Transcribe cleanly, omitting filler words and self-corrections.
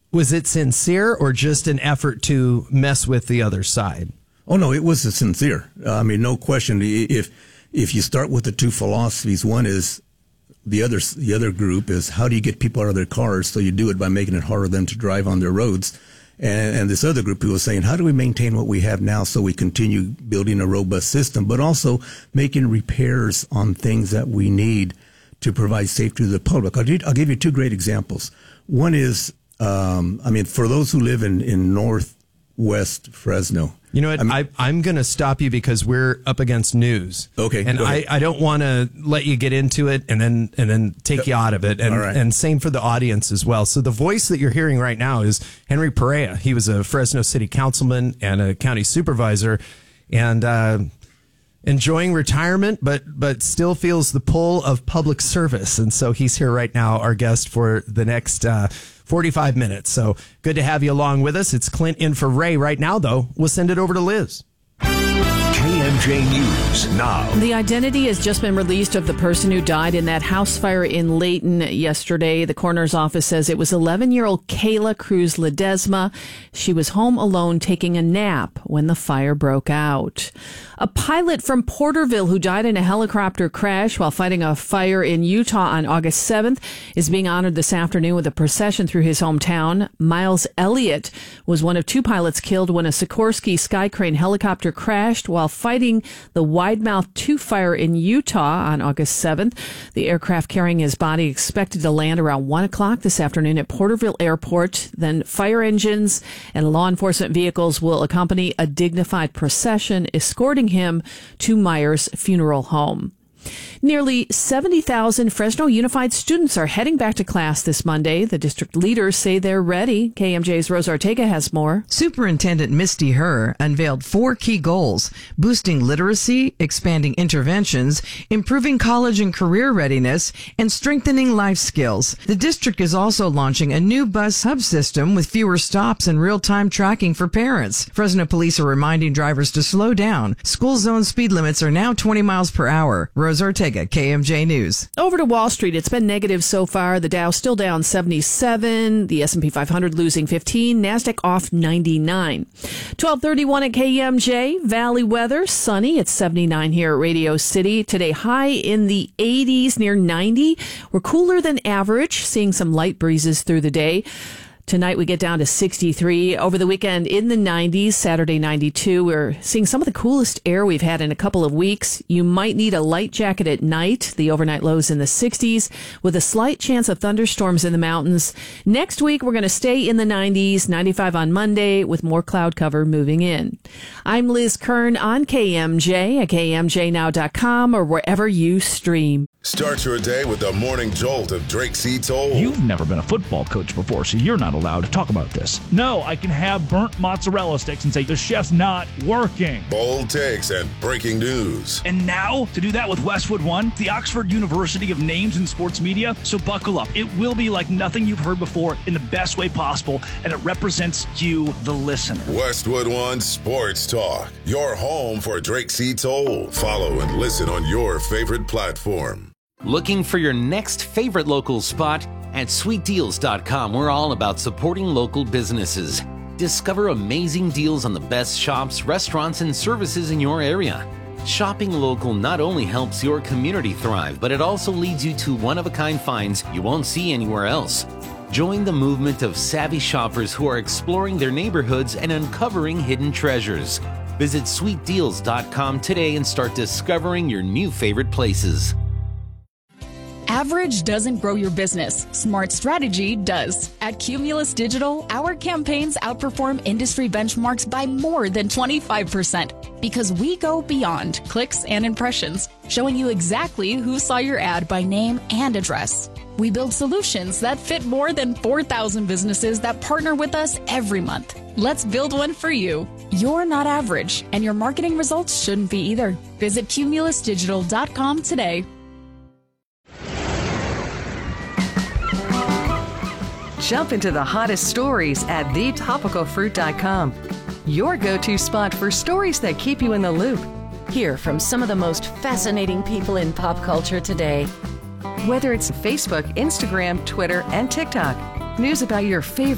Was it sincere or just an effort to mess with the other side? Oh, no, it was sincere. No question. If you start with the two philosophies, one is the other group is how do you get people out of their cars? So you do it by making it harder for them to drive on their roads. And this other group who was saying, how do we maintain what we have now so we continue building a robust system, but also making repairs on things that we need to provide safety to the public? I'll give you two great examples. One is, for those who live in northwest Fresno. You know what? I'm going to stop you because we're up against news. Okay. And I don't want to let you get into it and then take you out of it. And, all right. And same for the audience as well. So the voice that you're hearing right now is Henry Perea. He was a Fresno City councilman and a county supervisor and enjoying retirement, but still feels the pull of public service. And so he's here right now, our guest for the next 45 minutes. So good to have you along with us. It's Clint in for Ray right now, though. We'll send it over to Liz. KMJ News now. The identity has just been released of the person who died in that house fire in Layton yesterday. The coroner's office says it was 11-year-old Kayla Cruz Ledesma. She was home alone taking a nap when the fire broke out. A pilot from Porterville who died in a helicopter crash while fighting a fire in Utah on August 7th is being honored this afternoon with a procession through his hometown. Miles Elliott was one of two pilots killed when a Sikorsky Skycrane helicopter crashed while fighting the Widemouth 2 fire in Utah on August 7th. The aircraft carrying his body expected to land around 1 o'clock this afternoon at Porterville Airport. Then fire engines and law enforcement vehicles will accompany a dignified procession escorting him to Myers Funeral Home. Nearly 70,000 Fresno Unified students are heading back to class this Monday. The district leaders say they're ready. KMJ's Rose Ortega has more. Superintendent Misty Herr unveiled 4 key goals: boosting literacy, expanding interventions, improving college and career readiness, and strengthening life skills. The district is also launching a new bus hub system with fewer stops and real-time tracking for parents. Fresno police are reminding drivers to slow down. School zone speed limits are now 20 miles per hour. Rose Ortega, KMJ News. Over to Wall Street. It's been negative so far. The Dow still down 77. The S&P 500 losing 15. NASDAQ off 99. 12:31 at KMJ. Valley weather, sunny. It's 79 here at Radio City. Today high in the 80s, near 90. We're cooler than average, seeing some light breezes through the day. Tonight we get down to 63. Over the weekend in the 90s, Saturday 92. We're seeing some of the coolest air we've had in a couple of weeks. You might need a light jacket at night. The overnight lows in the 60s with a slight chance of thunderstorms in the mountains. Next week we're going to stay in the 90s, 95 on Monday with more cloud cover moving in. I'm Liz Kern on KMJ at KMJnow.com or wherever you stream. Start your day with the morning jolt of Drake C. Toll. You've never been a football coach before, so you're not allowed to talk about this. No, I can have burnt mozzarella sticks and say the chef's not working. Bold takes and breaking news. And now, to do that with Westwood One, the Oxford University of Names in Sports Media. So buckle up. It will be like nothing you've heard before in the best way possible, and it represents you, the listener. Westwood One Sports Talk, your home for Drake C. Toll. Follow and listen on your favorite platform. Looking for your next favorite local spot? At sweetdeals.com, we're all about supporting local businesses. Discover amazing deals on the best shops, restaurants, and services in your area. Shopping local not only helps your community thrive, but it also leads you to one-of-a-kind finds you won't see anywhere else. Join the movement of savvy shoppers who are exploring their neighborhoods and uncovering hidden treasures. Visit sweetdeals.com today and start discovering your new favorite places. Average doesn't grow your business. Smart strategy does. At Cumulus Digital, our campaigns outperform industry benchmarks by more than 25% because we go beyond clicks and impressions, showing you exactly who saw your ad by name and address. We build solutions that fit more than 4,000 businesses that partner with us every month. Let's build one for you. You're not average, and your marketing results shouldn't be either. Visit cumulusdigital.com today. Jump into the hottest stories at thetopicalfruit.com. Your go-to spot for stories that keep you in the loop. Hear from some of the most fascinating people in pop culture today. Whether it's Facebook, Instagram, Twitter, and TikTok, news about your favorite